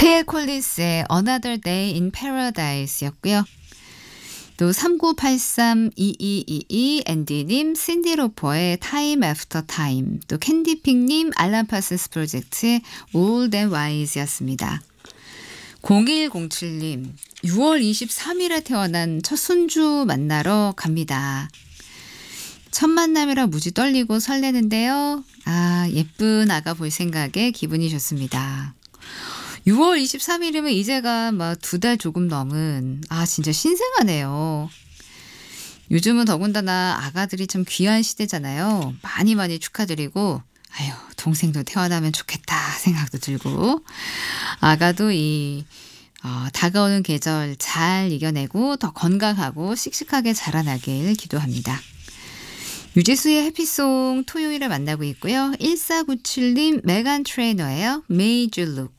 페일 콜린스의 Another Day in Paradise였고요. 또 3983-2222 앤디님, 신디 로퍼의 Time After Time, 또 캔디픽님, 알람 파슨스 프로젝트의 Old and Wise였습니다. 0107님, 6월 23일에 태어난 첫 손주 만나러 갑니다. 첫 만남이라 무지 떨리고 설레는데요. 예쁜 아가 볼 생각에 기분이 좋습니다. 6월 23일이면 이제가 막 2달 조금 넘은, 진짜 신생아네요. 요즘은 더군다나 아가들이 참 귀한 시대잖아요. 많이 많이 축하드리고, 동생도 태어나면 좋겠다 생각도 들고, 아가도 다가오는 계절 잘 이겨내고 더 건강하고 씩씩하게 자라나길 기도합니다. 유재수의 해피송 토요일에 만나고 있고요. 1497님, 메간 트레이너예요. Made You Look.